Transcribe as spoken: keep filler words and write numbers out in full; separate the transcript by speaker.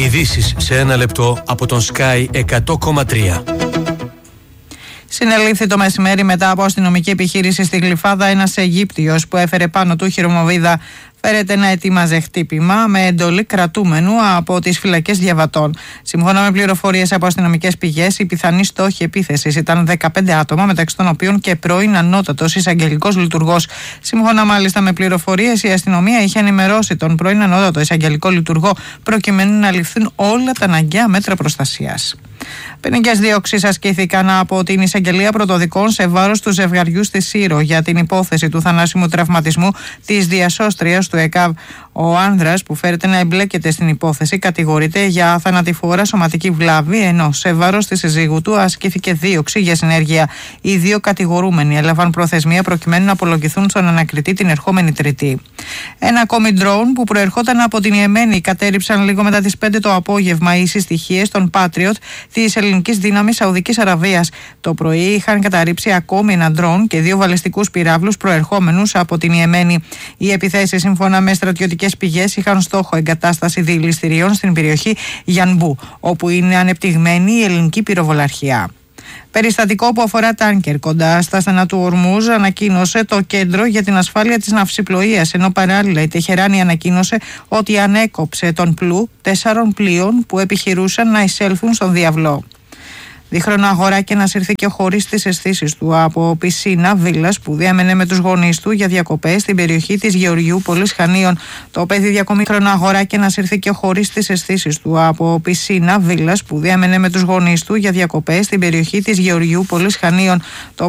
Speaker 1: Ειδήσεις σε ένα λεπτό από τον Sky εκατό κόμμα τρία.
Speaker 2: Συνελήφθη το μεσημέρι μετά από αστυνομική επιχείρηση στη Γλυφάδα ένας Αιγύπτιος που έφερε πάνω του χειρομοβίδα. Φέρεται να ετοίμαζε χτύπημα με εντολή κρατούμενου από τις φυλακές διαβατών. Σύμφωνα με πληροφορίες από αστυνομικές πηγές, η πιθανή στόχη επίθεσης ήταν δεκαπέντε άτομα, μεταξύ των οποίων και πρώην ανώτατος εισαγγελικός λειτουργός. Σύμφωνα μάλιστα με πληροφορίες, η αστυνομία είχε ενημερώσει τον πρώην ανώτατο εισαγγελικό λειτουργό προκειμένου να ληφθούν όλα τα αναγκαία μέτρα προστασίας. Ποινικές διώξεις ασκήθηκαν από την Εισαγγελία Πρωτοδικών σε βάρος του ζευγαριού στη Σύρο για την υπόθεση του θανάσιμου τραυματισμού της διασώστριας του ΕΚΑΒ. Ο άνδρας που φέρεται να εμπλέκεται στην υπόθεση κατηγορείται για θανατηφόρα σωματική βλάβη, ενώ σε βάρος της συζύγου του ασκήθηκε δίωξη για συνέργεια. Οι δύο κατηγορούμενοι έλαβαν προθεσμία προκειμένου να απολογηθούν στον ανακριτή την ερχόμενη Τρίτη. Ένα ακόμη ντρόουν που προερχόταν από την Ιεμένη κατέριψαν λίγο μετά τις πέντε το απόγευμα οι συστοιχίες των Patriot της ελληνικής δύναμης Σαουδικής Αραβίας. Το πρωί είχαν καταρρίψει ακόμη ένα ντρόουν και δύο βαλιστικούς πυράβλους προερχόμενους από την Ιεμένη. Οι επιθέσεις, σύμφωνα με στρατιωτικές πηγές, είχαν στόχο εγκατάσταση δηληστηριών στην περιοχή Γιανμπού, όπου είναι ανεπτυγμένη η ελληνική πυροβολαρχία. Περιστατικό που αφορά τάνκερ κοντά στα στενά του Ορμούζ ανακοίνωσε το Κέντρο για την Ασφάλεια της Ναυσιπλοείας, ενώ παράλληλα η Τεχεράνη ανακοίνωσε ότι ανέκοψε τον πλού τέσσερων πλοίων που επιχειρούσαν να εισέλθουν στον διαβλό. Δίχρονο αγοράκι ένας ήρθε χωρίς τις αισθήσεις του από πισίνα βίλας που διέμενε με τους γονείς του για διακοπές στην περιοχή της Γεωργιού Πολύς Χανίων. Το παιδί διακομίχρονο αγοράκι ένας ήρθε χωρίς τις αισθήσεις του από πισίνα βίλας που διέμενε με τους γονείς του για διακοπές στην περιοχή της Γεωργιού Πολύς Χανίων.